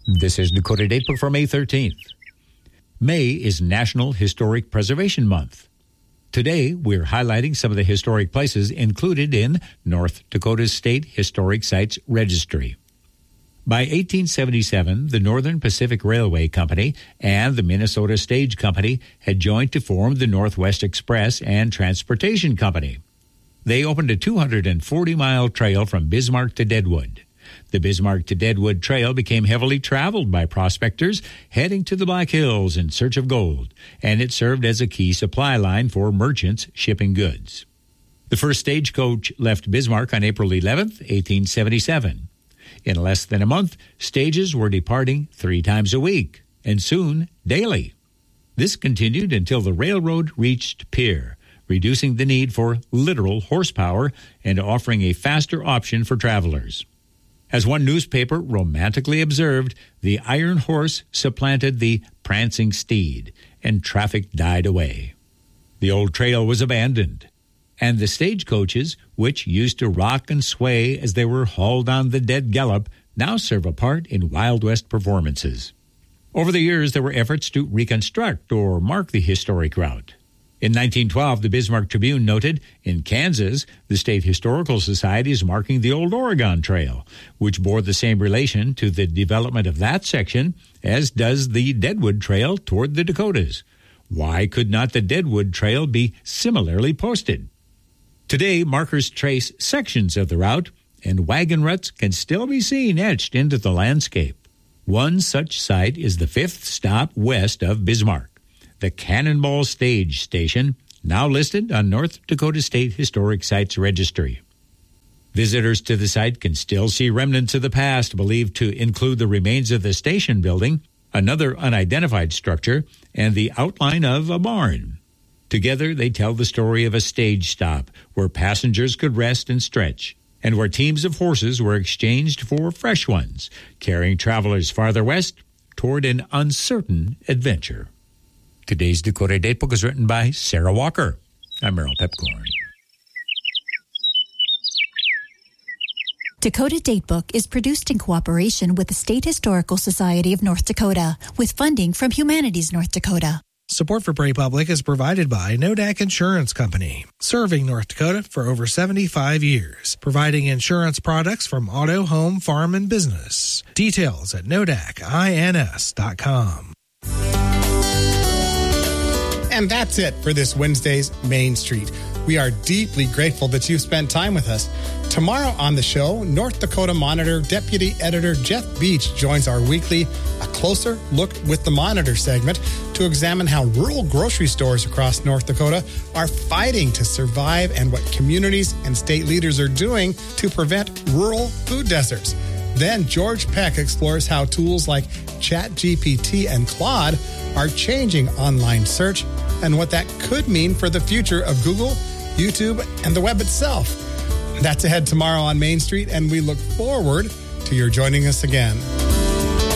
This is Dakota Datebook for May 13th. May is National Historic Preservation Month. Today, we're highlighting some of the historic places included in North Dakota's State Historic Sites Registry. By 1877, the Northern Pacific Railway Company and the Minnesota Stage Company had joined to form the Northwest Express and Transportation Company. They opened a 240-mile trail from Bismarck to Deadwood. The Bismarck to Deadwood Trail became heavily traveled by prospectors heading to the Black Hills in search of gold, and it served as a key supply line for merchants shipping goods. The first stagecoach left Bismarck on April 11, 1877. In less than a month, stages were departing 3 times a week, and soon daily. This continued until the railroad reached Pierre, reducing the need for literal horsepower and offering a faster option for travelers. As one newspaper romantically observed, the iron horse supplanted the prancing steed, and traffic died away. The old trail was abandoned, and the stagecoaches, which used to rock and sway as they were hauled on the dead gallop, now serve a part in Wild West performances. Over the years, there were efforts to reconstruct or mark the historic route. In 1912, the Bismarck Tribune noted, in Kansas, the State Historical Society is marking the Old Oregon Trail, which bore the same relation to the development of that section as does the Deadwood Trail toward the Dakotas. Why could not the Deadwood Trail be similarly posted? Today, markers trace sections of the route, and wagon ruts can still be seen etched into the landscape. One such site is the 5th stop west of Bismarck, the Cannonball Stage Station, now listed on North Dakota State Historic Sites Registry. Visitors to the site can still see remnants of the past believed to include the remains of the station building, another unidentified structure, and the outline of a barn. Together, they tell the story of a stage stop where passengers could rest and stretch, and where teams of horses were exchanged for fresh ones, carrying travelers farther west toward an uncertain adventure. Today's Dakota Datebook is written by Sarah Walker. I'm Merrill Pepcorn. Dakota Datebook is produced in cooperation with the State Historical Society of North Dakota, with funding from Humanities North Dakota. Support for Prairie Public is provided by Nodak Insurance Company, serving North Dakota for over 75 years, providing insurance products from auto, home, farm, and business. Details at nodakins.com. And that's it for this Wednesday's Main Street. We are deeply grateful that you've spent time with us. Tomorrow on the show, North Dakota Monitor Deputy Editor Jeff Beach joins our weekly A Closer Look with the Monitor segment to examine how rural grocery stores across North Dakota are fighting to survive and what communities and state leaders are doing to prevent rural food deserts. Then George Peck explores how tools like ChatGPT and Claude are changing online search and what that could mean for the future of Google, YouTube, and the web itself. That's ahead tomorrow on Main Street, and we look forward to your joining us again.